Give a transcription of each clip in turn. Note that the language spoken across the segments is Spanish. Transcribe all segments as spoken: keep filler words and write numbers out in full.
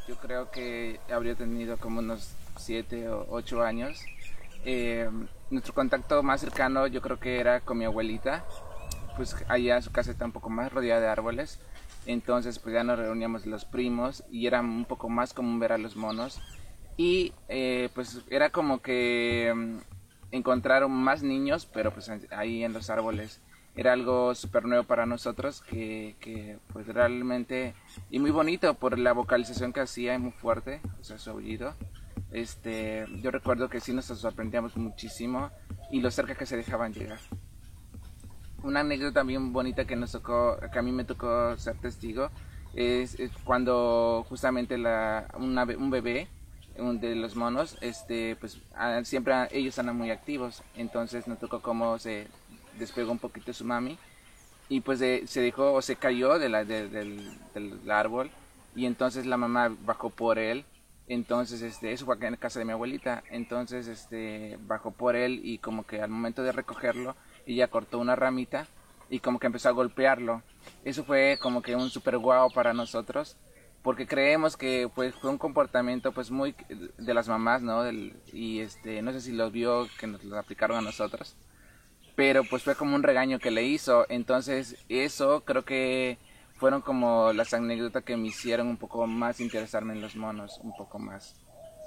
yo creo que habría tenido como unos siete o ocho años. Eh, Nuestro contacto más cercano yo creo que era con mi abuelita, pues allá su casa está un poco más rodeada de árboles, entonces pues ya nos reuníamos los primos y era un poco más común ver a los monos y eh, pues era como que mm, encontraron más niños, pero pues ahí en los árboles era algo súper nuevo para nosotros que, que pues realmente y muy bonito por la vocalización que hacía, muy fuerte, o sea, su aullido. Este, yo recuerdo que sí nos sorprendíamos muchísimo y lo cerca que se dejaban llegar. Una anécdota bien bonita que nos tocó, que a mí me tocó ser testigo, es, es cuando justamente la, una, un bebé, un de los monos, este, pues a, siempre a, ellos andan muy activos, entonces nos tocó cómo se despegó un poquito su mami y pues de, se dejó o se cayó de la, de, del, del árbol y entonces la mamá bajó por él. Entonces, este, eso fue acá en casa de mi abuelita. Entonces, este, bajó por él y como que al momento de recogerlo, ella cortó una ramita y como que empezó a golpearlo. Eso fue como que un super guau para nosotros, porque creemos que pues fue un comportamiento pues muy de las mamás, ¿no? Del, y este, no sé si lo vio que nos lo aplicaron a nosotros, pero pues fue como un regaño que le hizo. Entonces eso creo que fueron como las anécdotas que me hicieron un poco más interesarme en los monos, un poco más.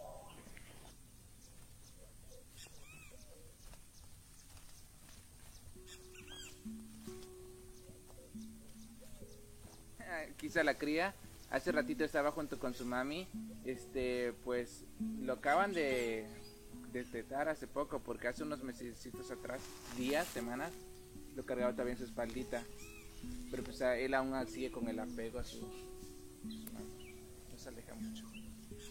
Quizá la cría, hace ratito estaba junto con su mami, este, pues lo acaban de destetar hace poco, porque hace unos mesecitos atrás, días, semanas, lo cargaba todavía en su espaldita, pero pues él aún sigue con el apego a su, su mami, no se aleja mucho.